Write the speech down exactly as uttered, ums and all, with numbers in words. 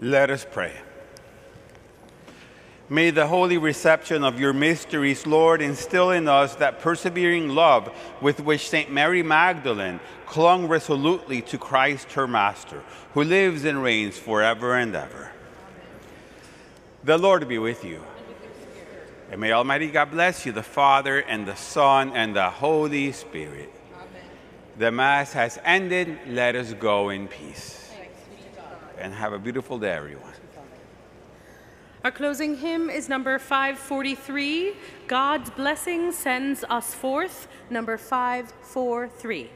Let us pray. May the holy reception of your mysteries, Lord, instill in us that persevering love with which Saint Mary Magdalene clung resolutely to Christ her Master, who lives and reigns forever and ever. The Lord be with you. And may Almighty God bless you, the Father, and the Son, and the Holy Spirit. Amen. The Mass has ended. Let us go in peace. And have a beautiful day, everyone. Our closing hymn is number five forty-three, God's Blessing Sends Us Forth, number five forty-three.